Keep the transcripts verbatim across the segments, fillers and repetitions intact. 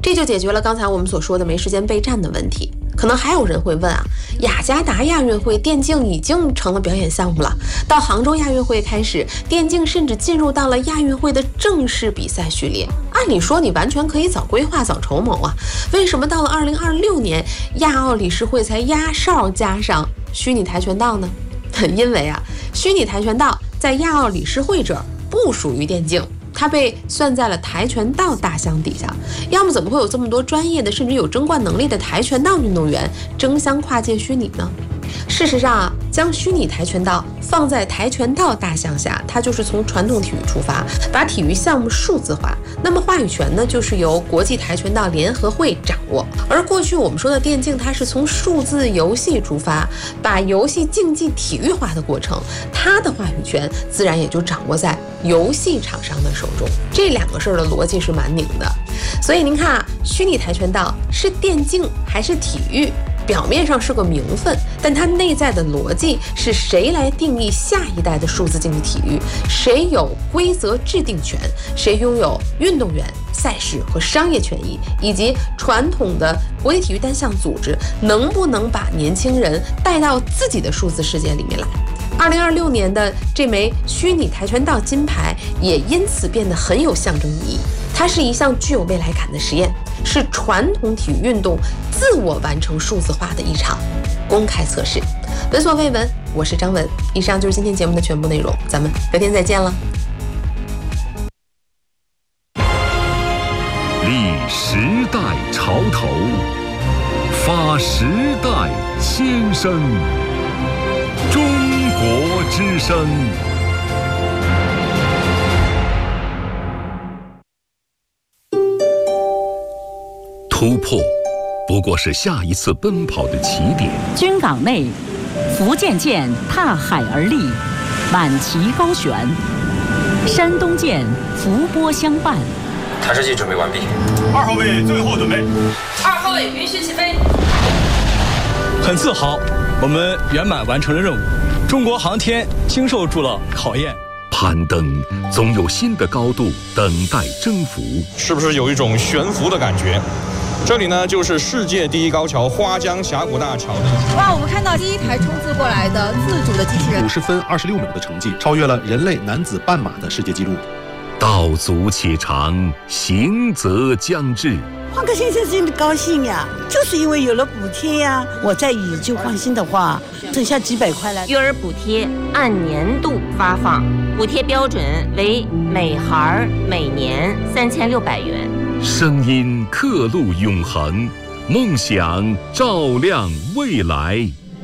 这就解决了刚才我们所说的没时间备战的问题。可能还有人会问啊，雅加达亚运会电竞已经成了表演项目了，到杭州亚运会开始，电竞甚至进入到了亚运会的正式比赛序列。按理说你完全可以早规划早筹谋啊，为什么到了二零二六年亚奥理事会才压哨加上虚拟跆拳道呢？因为啊，虚拟跆拳道在亚奥理事会这儿不属于电竞，它被算在了跆拳道大项底下，要么怎么会有这么多专业的甚至有争冠能力的跆拳道运动员争相跨界虚拟呢？事实上啊，将虚拟跆拳道放在跆拳道大项下，它就是从传统体育出发，把体育项目数字化。那么话语权呢，就是由国际跆拳道联合会掌握。而过去我们说的电竞，它是从数字游戏出发，把游戏竞技体育化的过程，它的话语权自然也就掌握在游戏厂商的手中。这两个事儿的逻辑是蛮拧的。所以您看啊，虚拟跆拳道是电竞还是体育？表面上是个名分，但它内在的逻辑是谁来定义下一代的数字竞技体育？谁有规则制定权？谁拥有运动员、赛事和商业权益？以及传统的国际体育单项组织能不能把年轻人带到自己的数字世界里面来？二零二六年的这枚虚拟跆拳道金牌也因此变得很有象征意义。它是一项具有未来感的实验，是传统体育运动自我完成数字化的一场公开测试。闻所未闻，我是张文。以上就是今天节目的全部内容，咱们隔天再见了。 立时代潮头，发时代先声，中国之声。突破不过是下一次奔跑的起点。 军港内，福建舰踏海而立，满旗高悬；山东舰伏波相伴。 探视器准备完毕。 二号位最后准备。 二号位允许起飞。 很自豪，我们圆满完成了任务。中国航天经受住了考验。 攀登总有新的高度等待征服， 是不是有一种悬浮的感觉？这里呢，就是世界第一高桥花江峡谷大桥。 哇，我们看到第一台冲刺过来的自主的机器人， 五十分二十六秒的成绩，超越了人类男子半马的世界纪录。 道阻且长，行则将至。 换个先生真的高兴呀，就是因为有了补贴呀。我在以就换新的话，剩下几百块了。 育儿补贴按年度发放，补贴标准为每孩每年三千六百元。 声音刻录永恒，梦想照亮未来。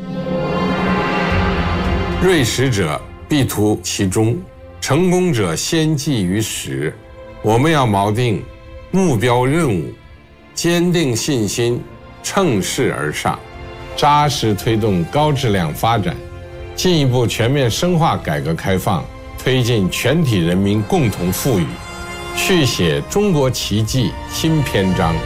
锐识者必图其中，成功者先记于始。我们要锚定目标任务，坚定信心，乘势而上，扎实推动高质量发展，进一步全面深化改革开放，推进全体人民共同富裕，续写中国奇迹新篇章。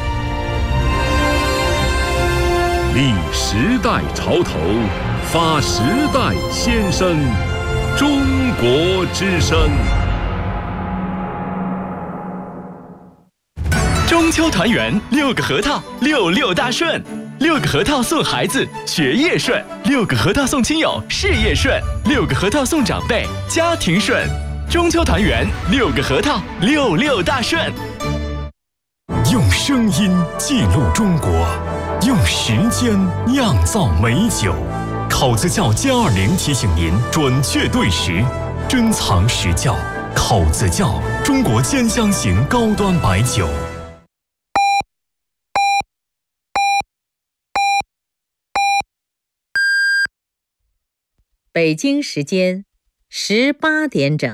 立时代潮头，发时代先声，中国之声。 中秋团圆，六个核桃，六六大顺。六个核桃送孩子，学业顺；六个核桃送亲友，事业顺；六个核桃送长辈，家庭顺。中秋团圆，六个核桃，六六大顺。 用声音记录中国，用时间酿造美酒。考子窖歼二零提醒您准确对时，珍藏实窖。考子窖，中国兼香型高端白酒。 北京时间十八点整。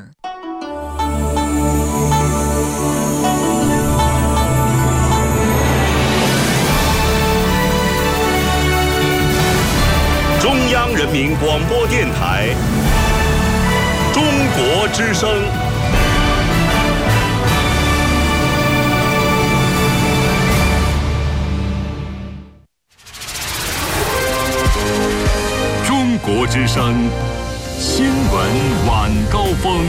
中央人民广播电台，中国之声。中国之声新闻晚高峰。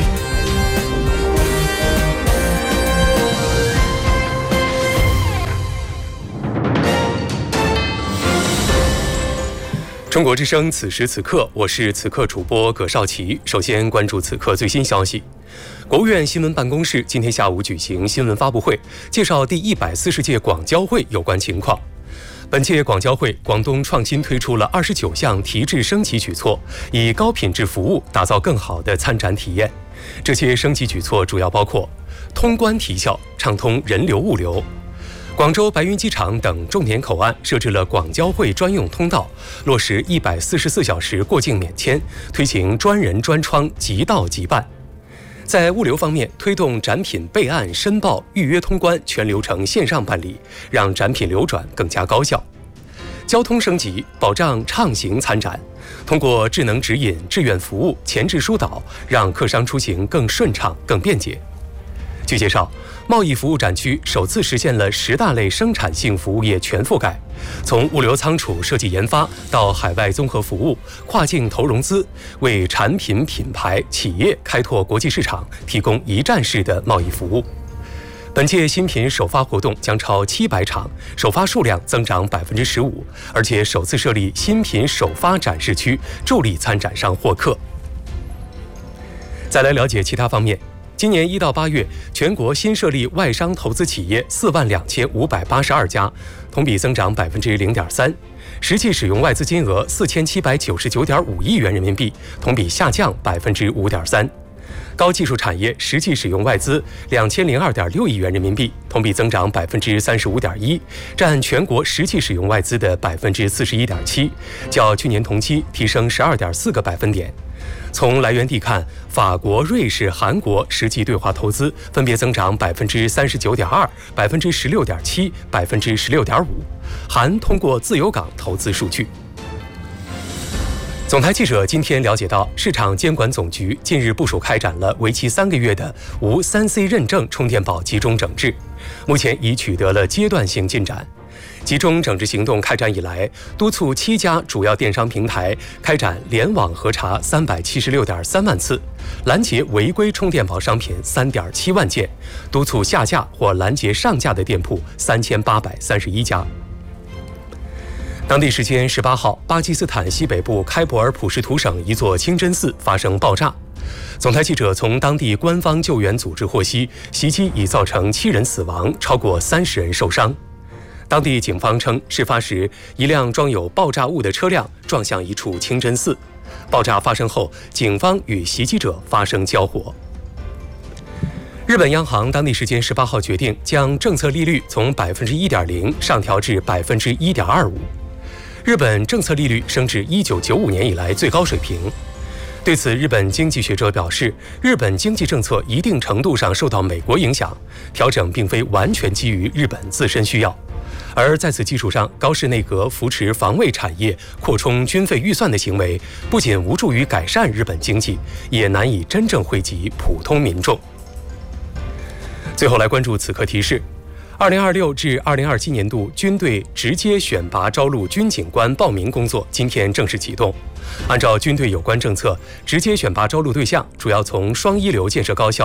中国之声，此时此刻，我是此刻主播葛少奇。首先关注此刻最新消息。国务院新闻办公室今天下午举行新闻发布会，介绍第一百四十届广交会有关情况。本届广交会，广东创新推出了二十九项提质升级举措，以高品质服务打造更好的参展体验。这些升级举措主要包括通关提效，畅通人流物流。广州白云机场等重点口岸设置了广交会专用通道，落实一百四十四小时过境免签，推行专人专窗即到即办。在物流方面，推动展品备案、申报、预约通关全流程线上办理，让展品流转更加高效。交通升级，保障畅行参展，通过智能指引、志愿服务、前置疏导，让客商出行更顺畅、更便捷。据介绍，贸易服务展区首次实现了十大类生产性服务业全覆盖，从物流仓储设计研发到海外综合服务、跨境投融资，为产品、品牌、企业开拓国际市场提供一站式的贸易服务。本届新品首发活动将超七百场，首发数量增长百分之十五，而且首次设立新品首发展示区，助力参展商获客。再来了解其他方面。今年一到八月，全国新设立外商投资企业四万两千五百八十二家，同比增长百分之零点三，实际使用外资金额四千七百九十九点五亿元人民币，同比下降百分之五点三。高技术产业实际使用外资两千零二点六亿元人民币，同比增长百分之三十五点一，占全国实际使用外资的百分之四十一点七，较去年同期提升十二点四个百分点。从来源地看，法国、瑞士、韩国实际对华投资分别增长百分之三十九点二、百分之十六点七、百分之十六点五。韩通过自由港投资数据。总台记者今天了解到，市场监管总局近日部署开展了为期三个月的无 三 C 认证充电宝集中整治，目前已取得了阶段性进展。集中整治行动开展以来，督促七家主要电商平台开展联网核查三百七十六点三万次，拦截违规充电宝商品三点七万件，督促下架或拦截上架的店铺三千八百三十一家。当地时间十八号，巴基斯坦西北部开伯尔普什图省一座清真寺发生爆炸。总台记者从当地官方救援组织获悉，袭击已造成七人死亡，超过三十人受伤。当地警方称，事发时一辆装有爆炸物的车辆撞向一处清真寺，爆炸发生后，警方与袭击者发生交火。日本央行当地时间十八号决定将政策利率从百分之一点零上调至百分之一点二五。日本政策利率升至一九九五年以来最高水平。对此，日本经济学者表示，日本经济政策一定程度上受到美国影响，调整并非完全基于日本自身需要。而在此基础上，高市内阁扶持防卫产业、扩充军费预算的行为，不仅无助于改善日本经济，也难以真正惠及普通民众。最后来关注此刻提示。二零二六至二零二七年度军队直接选拔招录军警官报名工作今天正式启动。按照军队有关政策，直接选拔招录对象主要从双一流建设高校